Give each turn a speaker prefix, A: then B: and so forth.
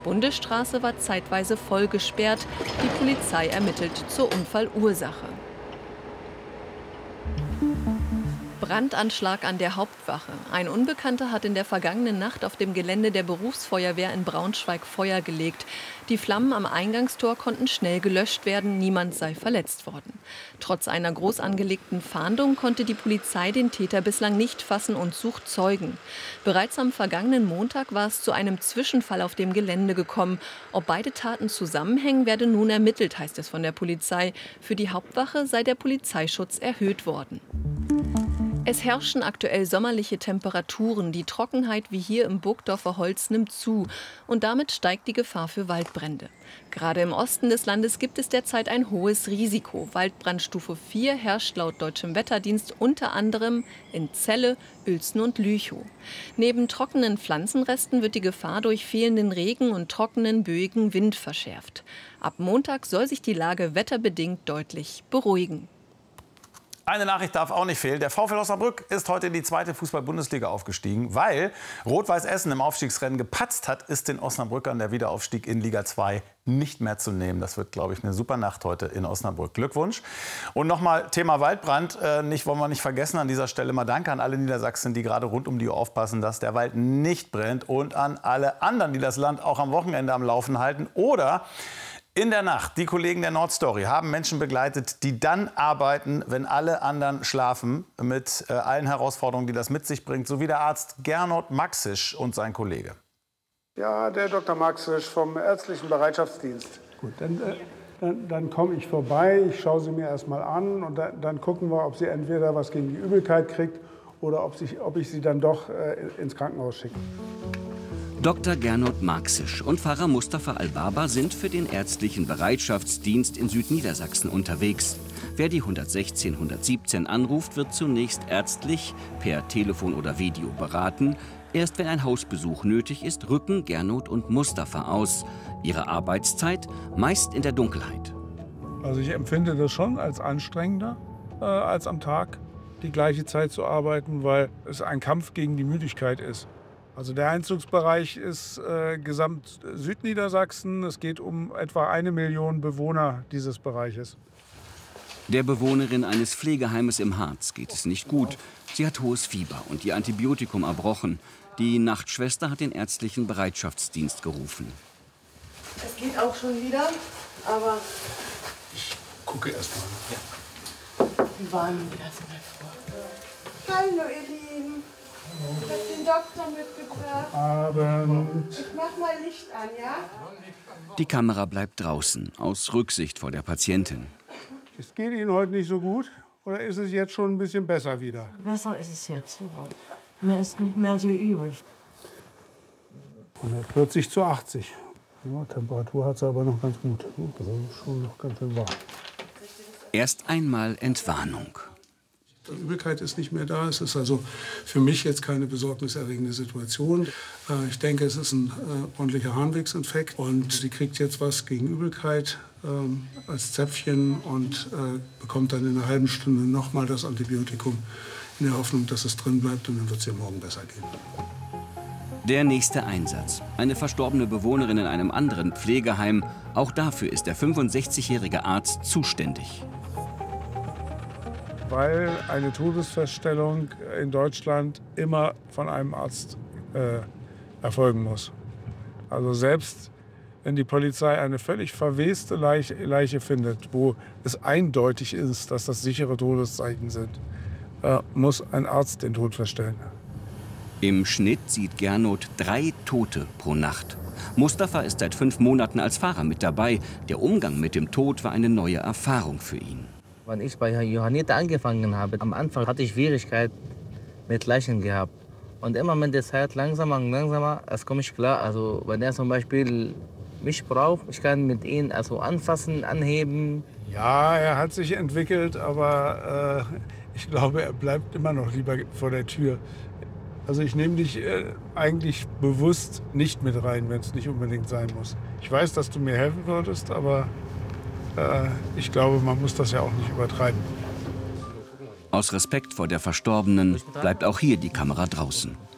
A: Bundesstraße war zeitweise voll gesperrt. Die Polizei ermittelt zur Unfallursache. Brandanschlag an der Hauptwache. Ein Unbekannter hat in der vergangenen Nacht auf dem Gelände der Berufsfeuerwehr in Braunschweig Feuer gelegt. Die Flammen am Eingangstor konnten schnell gelöscht werden, niemand sei verletzt worden. Trotz einer groß angelegten Fahndung konnte die Polizei den Täter bislang nicht fassen und sucht Zeugen. Bereits am vergangenen Montag war es zu einem Zwischenfall auf dem Gelände gekommen. Ob beide Taten zusammenhängen, werde nun ermittelt, heißt es von der Polizei. Für die Hauptwache sei der Polizeischutz erhöht worden. Es herrschen aktuell sommerliche Temperaturen. Die Trockenheit wie hier im Burgdorfer Holz nimmt zu. Und damit steigt die Gefahr für Waldbrände. Gerade im Osten des Landes gibt es derzeit ein hohes Risiko. Waldbrandstufe 4 herrscht laut Deutschem Wetterdienst unter anderem in Celle, Uelzen und Lüchow. Neben trockenen Pflanzenresten wird die Gefahr durch fehlenden Regen und trockenen, böigen Wind verschärft. Ab Montag soll sich die Lage wetterbedingt deutlich beruhigen.
B: Eine Nachricht darf auch nicht fehlen. Der VfL Osnabrück ist heute in die 2. Fußball-Bundesliga aufgestiegen. Weil Rot-Weiß Essen im Aufstiegsrennen gepatzt hat, ist den Osnabrückern der Wiederaufstieg in Liga 2 nicht mehr zu nehmen. Das wird, glaube ich, eine super Nacht heute in Osnabrück. Glückwunsch. Und nochmal Thema Waldbrand. Wollen wir nicht vergessen, an dieser Stelle mal Danke an alle Niedersachsen, die gerade rund um die Uhr aufpassen, dass der Wald nicht brennt. Und an alle anderen, die das Land auch am Wochenende am Laufen halten. Oder in der Nacht, die Kollegen der Nordstory haben Menschen begleitet, die dann arbeiten, wenn alle anderen schlafen, mit allen Herausforderungen, die das mit sich bringt, so wie der Arzt Gernot Maxisch und sein Kollege.
C: Ja, der Dr. Maxisch vom ärztlichen Bereitschaftsdienst.
D: Gut, dann komme ich vorbei, ich schaue sie mir erst mal an und dann gucken wir, ob sie entweder was gegen die Übelkeit kriegt oder ob ich sie dann doch ins Krankenhaus schicke.
E: Dr. Gernot Maxisch und Pfarrer Mustafa Al-Baba sind für den ärztlichen Bereitschaftsdienst in Südniedersachsen unterwegs. Wer die 116 117 anruft, wird zunächst ärztlich per Telefon oder Video beraten. Erst wenn ein Hausbesuch nötig ist, rücken Gernot und Mustafa aus. Ihre Arbeitszeit meist in der Dunkelheit.
D: Also ich empfinde das schon als anstrengender als am Tag, die gleiche Zeit zu arbeiten, weil es ein Kampf gegen die Müdigkeit ist. Also der Einzugsbereich ist gesamt Südniedersachsen. Es geht um etwa 1 Million Bewohner dieses Bereiches.
E: Der Bewohnerin eines Pflegeheimes im Harz geht es nicht gut. Sie hat hohes Fieber und ihr Antibiotikum erbrochen. Die Nachtschwester hat den ärztlichen Bereitschaftsdienst gerufen.
F: Es geht auch schon wieder, aber
D: Ich gucke erst mal.
F: wir warnen erst mal vor. Hallo ihr Lieben. Ich habe den Doktor mitgebracht.
D: Abend.
F: Ich mach mal Licht an, ja?
E: Die Kamera bleibt draußen, aus Rücksicht vor der Patientin.
D: Es geht Ihnen heute nicht so gut oder ist es jetzt schon ein bisschen besser wieder?
G: Besser ist es jetzt. Mir ist nicht mehr so übel.
D: 140 zu 80. Ja, Temperatur hat sie aber noch ganz gut. Also schon noch ganz schön warm.
E: Erst einmal Entwarnung.
D: Die Übelkeit ist nicht mehr da. Es ist also für mich jetzt keine besorgniserregende Situation. Ich denke, es ist ein ordentlicher Harnwegsinfekt. Und sie kriegt jetzt was gegen Übelkeit als Zäpfchen und bekommt dann in einer halben Stunde nochmal das Antibiotikum in der Hoffnung, dass es drin bleibt. Und dann wird es ihr morgen besser gehen.
E: Der nächste Einsatz. Eine verstorbene Bewohnerin in einem anderen Pflegeheim. Auch dafür ist der 65-jährige Arzt zuständig.
D: Weil eine Todesfeststellung in Deutschland immer von einem Arzt erfolgen muss. Also selbst wenn die Polizei eine völlig verweste Leiche findet, wo es eindeutig ist, dass das sichere Todeszeichen sind, muss ein Arzt den Tod feststellen.
E: Im Schnitt sieht Gernot 3 Tote pro Nacht. Mustafa ist seit 5 Monaten als Fahrer mit dabei. Der Umgang mit dem Tod war eine neue Erfahrung für ihn.
H: Als ich bei Johanniter angefangen habe, am Anfang hatte ich Schwierigkeit mit Leichen gehabt. Und immer mit der Zeit langsamer und langsamer, es komme ich klar. Also wenn er zum Beispiel mich braucht, ich kann mit ihm also anfassen, anheben.
D: Ja, er hat sich entwickelt, aber ich glaube, er bleibt immer noch lieber vor der Tür. Also ich nehme dich eigentlich bewusst nicht mit rein, wenn es nicht unbedingt sein muss. Ich weiß, dass du mir helfen würdest, aber ich glaube, man muss das ja auch nicht übertreiben.
E: Aus Respekt vor der Verstorbenen bleibt auch hier die Kamera draußen.